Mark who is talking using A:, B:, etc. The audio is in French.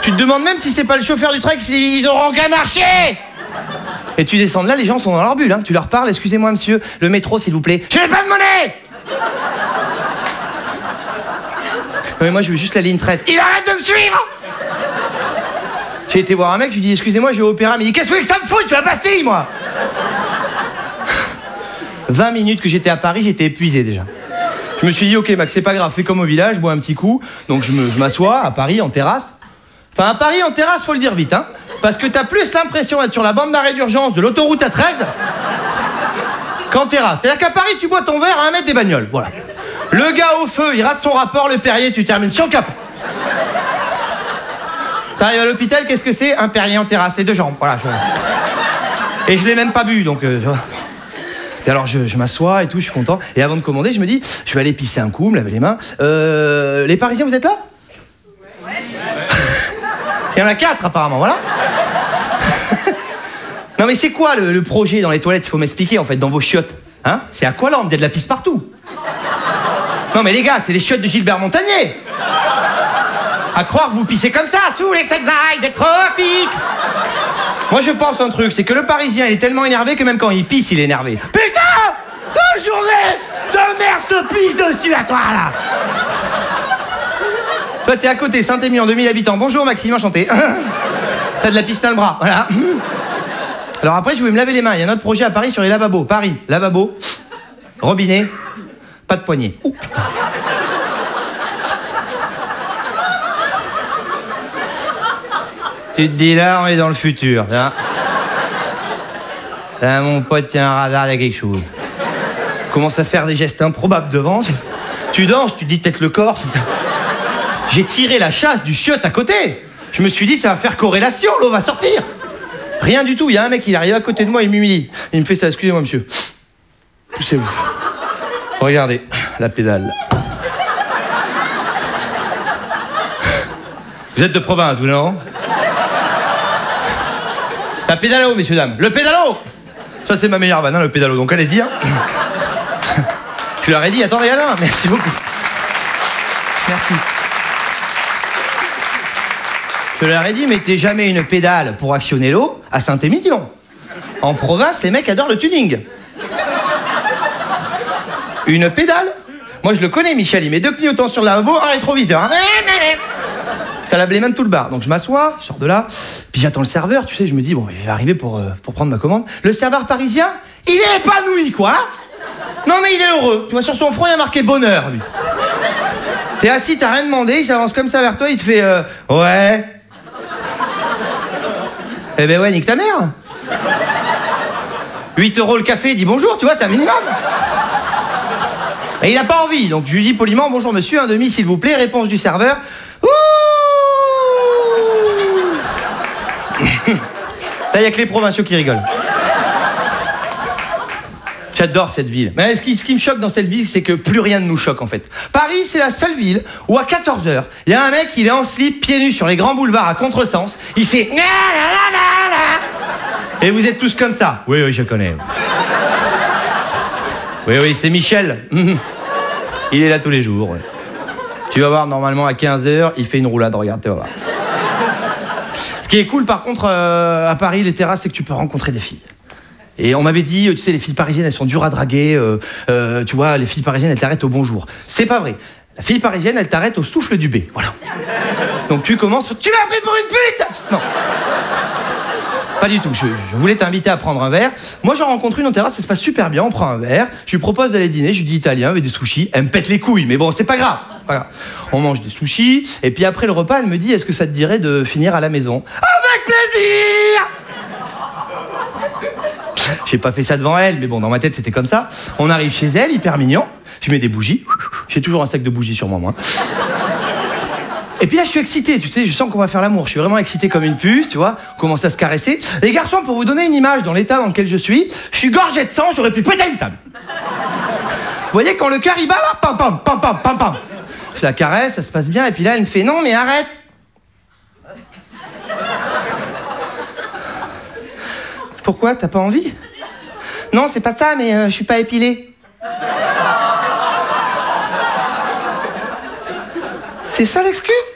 A: Tu te demandes même si c'est pas le chauffeur du train, ils auront qu'à marcher. Et tu descends de là, les gens sont dans leur bulle, hein. Tu leur parles, excusez-moi monsieur, le métro s'il vous plaît. Je n'ai pas de monnaie. Non mais moi je veux juste la ligne 13. Il arrête de me suivre. J'ai été voir un mec, je lui dis excusez-moi, je vais au opéra, mais il dit qu'est-ce que ça me fout, tu vas passer moi. 20 minutes que j'étais à Paris, j'étais épuisé déjà. Je me suis dit ok Max, c'est pas grave, fais comme au village, bois un petit coup. Donc je m'assois à Paris en terrasse. Enfin à Paris en terrasse, faut le dire vite, hein. Parce que t'as plus l'impression d'être sur la bande d'arrêt d'urgence de l'autoroute A13 qu'en terrasse. C'est-à-dire qu'à Paris, tu bois ton verre à 1 mètre des bagnoles, voilà. Le gars au feu, il rate son rapport, le Perrier, tu termines sur le capot. T'arrives à l'hôpital, qu'est-ce que c'est? Un Perrier en terrasse, les 2 jambes, voilà. Et je l'ai même pas bu, donc... Et alors je m'assois et tout, je suis content. Et avant de commander, je me dis, je vais aller pisser un coup, me laver les mains. Les Parisiens, vous êtes là? Il y en a 4 apparemment, voilà. Non mais c'est quoi le projet dans les toilettes? Il faut m'expliquer en fait, dans vos chiottes. Hein? C'est Aqualand, il y a de la pisse partout. Non mais les gars, c'est les chiottes de Gilbert Montagnier. À croire que vous pissez comme ça, sous les 7 vagues des tropiques. Moi je pense un truc, c'est que le Parisien il est tellement énervé que même quand il pisse, il est énervé. Putain! 2 journées de merde, je te pisse dessus à toi là. Toi t'es à côté, Saint-Émilion, 2000 habitants. Bonjour Maxime, enchanté. T'as de la pisse dans le bras, voilà. Alors après je voulais me laver les mains, il y a un autre projet à Paris sur les lavabos. Paris, lavabo, robinet, pas de poignée. Oh putain. Tu te dis là, on est dans le futur. Là, mon pote, il y a un radar, il y a quelque chose. Commence à faire des gestes improbables devant. Tu danses, tu dis peut-être le corps. J'ai tiré la chasse du chiotte à côté. Je me suis dit, ça va faire corrélation, l'eau va sortir. Rien du tout, il y a un mec, il arrive à côté de moi, il m'humilie. Il me fait ça, excusez-moi monsieur. Poussez-vous. Regardez, la pédale. Vous êtes de province, vous, non? La pédalo, messieurs, dames. Le pédalo! Ça, c'est ma meilleure vanne, hein, le pédalo. Donc, allez-y. Hein. Je leur ai dit, attends, regarde là. Merci beaucoup. Merci. Je leur ai dit, mettez jamais une pédale pour actionner l'eau à Saint-Émilion. En province, les mecs adorent le tuning. Une pédale? Moi, je le connais, Michel. Il met 2 clignotants sur le lavabo, un rétroviseur. Hein. Ça lave les mains de tout le bar. Donc je m'assois, je sors de là, puis j'attends le serveur, tu sais, je me dis, bon, il va arriver pour prendre ma commande. Le serveur parisien, il est épanoui, quoi. Non, mais il est heureux. Tu vois, sur son front, il y a marqué bonheur, lui. T'es assis, t'as rien demandé, il s'avance comme ça vers toi, il te fait, ouais. Eh ben ouais, nique ta mère. 8 € le café, il dit bonjour, tu vois, c'est un minimum. Et il a pas envie, donc je lui dis poliment, bonjour monsieur, un demi s'il vous plaît, réponse du serveur. Là, il n'y a que les provinciaux qui rigolent. J'adore cette ville. Mais ce qui me choque dans cette ville, c'est que plus rien ne nous choque, en fait. Paris, c'est la seule ville où, à 14h, il y a un mec, il est en slip, pieds nus, sur les grands boulevards, à contresens. Il fait... Et vous êtes tous comme ça. Oui, je connais. Oui, c'est Michel. Il est là tous les jours. Ouais. Tu vas voir, normalement, à 15h, il fait une roulade. Regarde, tu vas voir. Ce qui est cool, par contre, à Paris, les terrasses, c'est que tu peux rencontrer des filles. Et on m'avait dit, tu sais, les filles parisiennes, elles sont dures à draguer. Tu vois, les filles parisiennes, elles t'arrêtent au bonjour. C'est pas vrai. La fille parisienne, elle t'arrête au souffle du B. Voilà. Donc tu commences... Tu m'as pris pour une pute! Non. Pas du tout. Je voulais t'inviter à prendre un verre. Moi, j'en rencontre une en terrasse, ça se passe super bien. On prend un verre. Je lui propose d'aller dîner. Je lui dis italien avec des sushis. Elle me pète les couilles, mais bon, c'est pas grave. Pas grave. On mange des sushis. Et puis après le repas, elle me dit, est-ce que ça te dirait de finir à la maison? Avec plaisir! J'ai pas fait ça devant elle, mais bon, dans ma tête, c'était comme ça. On arrive chez elle, hyper mignon. Je mets des bougies. J'ai toujours un sac de bougies sur moi. Et puis là, je suis excité, tu sais, je sens qu'on va faire l'amour. Je suis vraiment excité comme une puce, tu vois. On commence à se caresser. Les garçons, pour vous donner une image dans l'état dans lequel je suis gorgé de sang, j'aurais pu péter une table. Vous voyez, quand le cœur il bat là, pam pam, pam pam, pam pam. Je la caresse, ça se passe bien, et puis là, elle me fait non, mais arrête. Pourquoi, t'as pas envie? Non, c'est pas ça, mais je suis pas épilé. C'est ça l'excuse?